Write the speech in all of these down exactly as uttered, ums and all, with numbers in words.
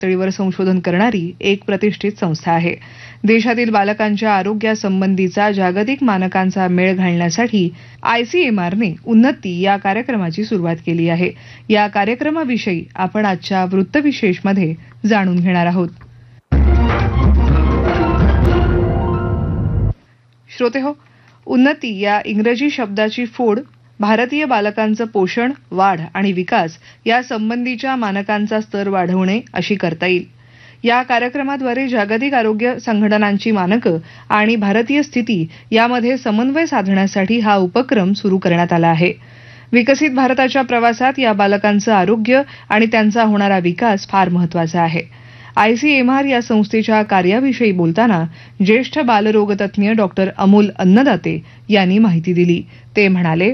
पातळीवर संशोधन करणारी एक प्रतिष्ठित संस्था आहे. देशातील बालकांच्या आरोग्यासंबंधीचा जागतिक मानकांचा मेळ घालण्यासाठी आयसीएमआरने उन्नती या कार्यक्रमाची सुरुवात केली आहे. या कार्यक्रमाविषयी आपण आजच्या वृत्तविशेषमध्ये जाणून घेणार आहोत. श्रोतेहो, उन्नती या इंग्रजी शब्दाची फोड भारतीय बालकांचं पोषण, वाढ आणि विकास या संबंधीच्या मानकांचा स्तर वाढवणे अशी करता येईल. या कार्यक्रमाद्वारे जागतिक आरोग्य संघटनांची मानकं आणि भारतीय स्थिती यामध्ये समन्वय साधण्यासाठी हा उपक्रम सुरू करण्यात आला आहे. विकसित भारताच्या प्रवासात या बालकांचं आरोग्य आणि त्यांचा होणारा विकास फार महत्वाचा आहे. आयसीएमआर या संस्थेच्या कार्याविषयी बोलताना ज्येष्ठ बालरोगतज्ञ डॉक्टर अमोल अन्नदाते यांनी माहिती दिली. ते म्हणाले,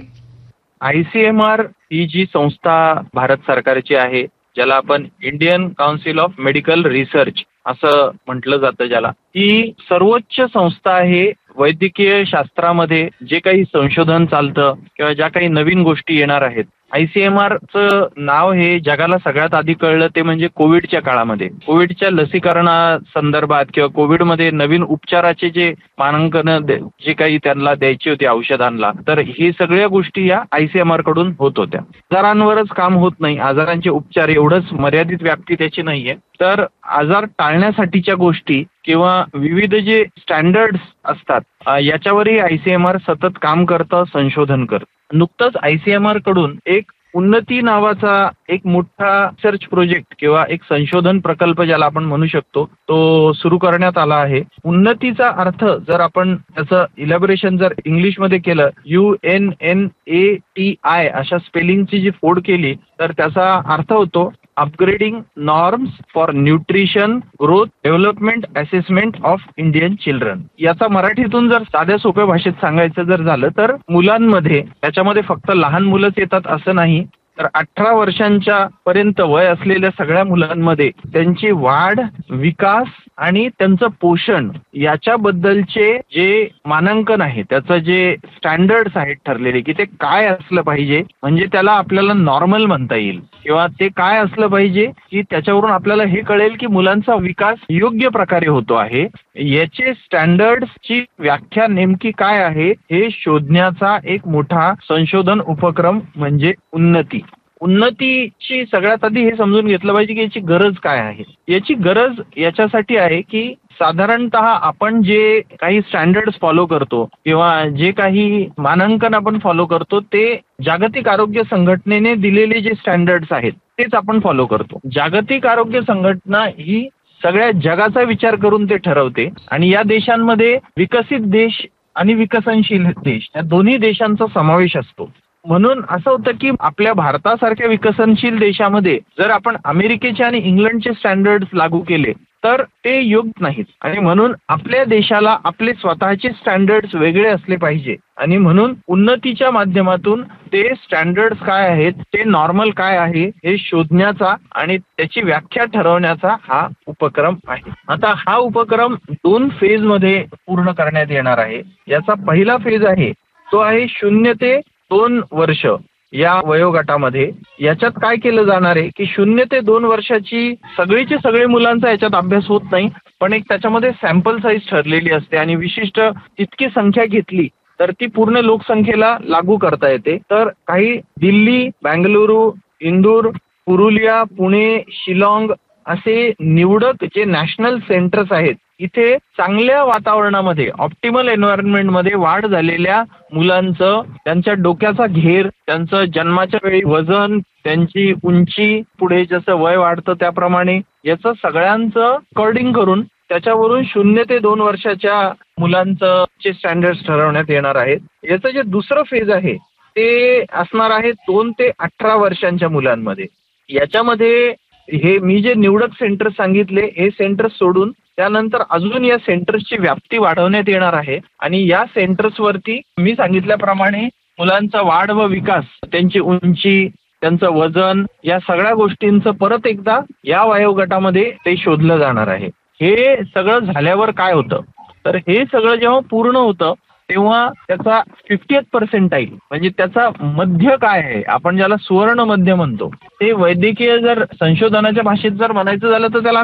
आयसीएमआर ही जी संस्था भारत सरकारची आहे, ज्याला आपण Indian council of medical research असं म्हटलं जातं, ज्याला ही सर्वोच्च संस्था आहे. वैद्यकीय शास्त्रामध्ये जे काही संशोधन चालतं किंवा ज्या काही नवीन गोष्टी येणार आहेत, आयसीएमआरचं नाव हे जगाला सगळ्यात आधी कळलं ते म्हणजे कोविडच्या काळामध्ये. कोविडच्या लसीकरणासंदर्भात किंवा कोविडमध्ये नवीन उपचाराचे जे मानांकन जे काही त्यांना द्यायची होती औषधांना, तर ही सगळ्या गोष्टी या आयसीएमआर कडून होत होत्या. आजारांवरच काम होत नाही, आजारांचे उपचार एवढंच मर्यादित व्याप्ती त्याची नाहीये, तर आजार टाळण्यासाठीच्या गोष्टी किंवा विविध जे स्टँडर्ड्स असतात याच्यावरही आयसीएमआर सतत काम करतं, संशोधन करतं. नुकतंच आयसीएमआर कडून एक उन्नती नावाचा एक मोठा रिसर्च प्रोजेक्ट किंवा एक संशोधन प्रकल्प ज्याला आपण म्हणू शकतो तो सुरू करण्यात आला आहे. उन्नतीचा अर्थ जर आपण त्याचं इलॅबोरेशन जर इंग्लिशमध्ये केलं, you N N A T I अशा स्पेलिंगची जी फोड केली तर त्याचा अर्थ होतो upgrading norms for nutrition growth development assessment of Indian children. याचा मराठीतून जर साध्या सोप्या भाषेत सांगायचं जर झालं तर मुलांमध्ये, त्याच्यामध्ये फक्त लहान मुलंच येतात असं नाही, तर अठरा वर्षांच्या पर्यंत वय असलेल्या सगळ्या मुलांमध्ये त्यांची वाढ, विकास आणि त्यांचं पोषण याच्याबद्दलचे जे मानांकन आहे, त्याचं जे स्टँडर्ड्स आहेत ठरलेले की ते काय असलं पाहिजे, म्हणजे त्याला आपल्याला नॉर्मल म्हणता येईल, किंवा ते काय असलं पाहिजे की त्याच्यावरून आपल्याला हे कळेल की मुलांचा विकास योग्य प्रकारे होतो आहे, याचे स्टँडर्ड्सची व्याख्या नेमकी काय आहे हे शोधण्याचा एक मोठा संशोधन उपक्रम म्हणजे उन्नती. उन्नतीची सगळ्यात आधी हे समजून घेतलं पाहिजे की याची गरज काय आहे. याची गरज याच्यासाठी आहे की साधारणतः आपण जे काही स्टँडर्ड्स फॉलो करतो किंवा जे काही मानांकन आपण फॉलो करतो ते जागतिक आरोग्य संघटनेने दिलेले जे स्टँडर्ड्स आहेत तेच आपण फॉलो करतो. जागतिक आरोग्य संघटना ही सगळ्या जगाचा विचार करून ते ठरवते आणि या देशांमध्ये विकसित देश आणि विकसनशील देश या दोन्ही देशांचा समावेश असतो. म्हणून असं होतं की आपल्या भारतासारख्या विकसनशील देशामध्ये जर आपण अमेरिकेचे आणि इंग्लंडचे स्टँडर्ड्स लागू केले तर ते योग्य नाहीत आणि म्हणून आपल्या देशाला आपले स्वतःचे स्टँडर्ड्स वेगळे असले पाहिजे आणि म्हणून उन्नतीच्या माध्यमातून ते स्टँडर्ड्स काय आहेत, ते नॉर्मल काय आहे हे शोधण्याचा आणि त्याची व्याख्या ठरवण्याचा हा उपक्रम आहे. आता हा उपक्रम दोन फेज मध्ये पूर्ण करण्यात येणार आहे. याचा पहिला फेज आहे तो आहे शून्य ते दोन वर्ष या वयोगटामध्ये. याच्यात काय केलं जाणार आहे की शून्य ते दोन वर्षाची सगळीचे सगळे मुलांचा याच्यात अभ्यास होत नाही, पण एक त्याच्यामध्ये सॅम्पल साईज ठरलेली असते आणि विशिष्ट तितकी संख्या घेतली तर ती पूर्ण लोकसंख्येला लागू करता येते. तर काही दिल्ली, बेंगलुरू, इंदूर, पुरुलिया, पुणे, शिलाँग असे निवडक जे नॅशनल सेंटर्स आहेत, इथे चांगल्या वातावरणामध्ये ऑप्टिमल एन्व्हायरमेंटमध्ये वाढ झालेल्या मुलांचं, त्यांच्या डोक्याचा घेर, त्यांचं जन्माच्या वेळी वजन, त्यांची उंची, पुढे जसं वय वाढतं त्याप्रमाणे याचं सगळ्यांचं अकॉर्डिंग करून त्याच्यावरून शून्य ते दोन वर्षाच्या मुलांचं चे स्टँडर्ड्स ठरवण्यात येणार आहेत. याचं जे दुसरं फेज आहे ते असणार आहे दोन ते अठरा वर्षांच्या मुलांमध्ये. याच्यामध्ये हे मी जे निवडक सेंटर सांगितले हे सेंटर्स सोडून त्यानंतर अजून या सेंटर्सची व्याप्ती वाढवण्यात येणार आहे आणि या सेंटर्सवरती मी सांगितल्याप्रमाणे मुलांचा वाढ व विकास, त्यांची उंची, त्यांचं वजन या सगळ्या गोष्टींचं परत एकदा या वयोगटामध्ये ते शोधलं जाणार आहे. हे सगळं झाल्यावर काय होतं तर हे सगळं जेव्हा पूर्ण होतं तेव्हा त्याचा फिफ्टियथ पर्सेंटाईल म्हणजे त्याचा मध्य काय आहे, आपण ज्याला सुवर्ण मध्य म्हणतो, ते वैद्यकीय जर संशोधनाच्या भाषेत जर म्हणायचं झालं तर त्याला